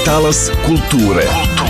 Talas kulture.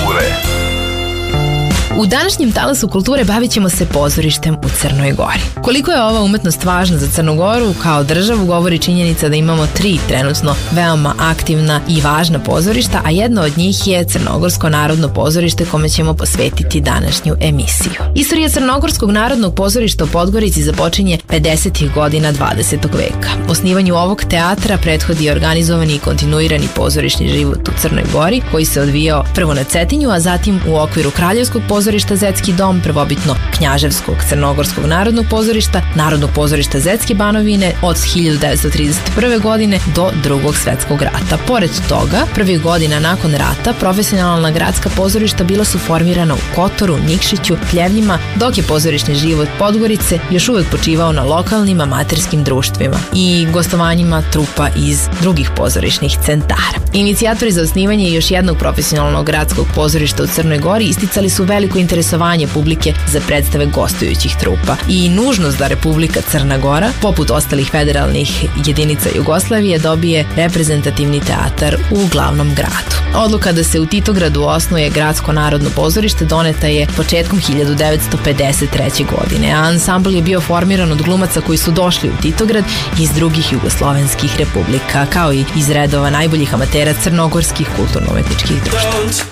U današnjem Talasu kulture bavit ćemo se pozorištem u Crnoj Gori. Koliko je ova umetnost važna za Crnu Goru kao državu govori činjenica da imamo 3 trenutno veoma aktivna i važna pozorišta, a jedno od njih je Crnogorsko narodno pozorište kome ćemo posvetiti današnju emisiju. Istorija Crnogorskog narodnog pozorišta u Podgorici započinje 50. godina 20. veka. Osnivanju ovog teatra prethodi organizovani i kontinuirani pozorišni život u Crnoj Gori koji se odvijao prvo na Cetinju, a zatim u okviru Kraljevskog pozorišta Zetski dom, prvobitno Knjaževskog Crnogorskog narodnog pozorišta, Narodnog pozorišta Zetske Banovine od 1931. godine do Drugog svetskog rata. Pored toga, prvih godina nakon rata profesionalna gradska pozorišta bila su formirana u Kotoru, Nikšiću, Pljevljima, dok je pozorišni život Podgorice još uvek počivao na lokalnim amaterskim društvima i gostovanjima trupa iz drugih pozorišnih centara. Inicijatori za osnivanje još jednog profesionalnog gradskog pozorišta u Crnoj Gori isticali su veliko interesovanje publike za predstave gostujućih trupa i nužnost da Republika Crna Gora, poput ostalih federalnih jedinica Jugoslavije, dobije reprezentativni teatar u glavnom gradu. Odluka da se u Titogradu osnuje Gradsko narodno pozorište doneta je početkom 1953. godine, a ansambl je bio formiran od glumaca koji su došli u Titograd iz drugih jugoslovenskih republika, kao i iz redova najboljih amatera crnogorskih kulturno-umetničkih društva.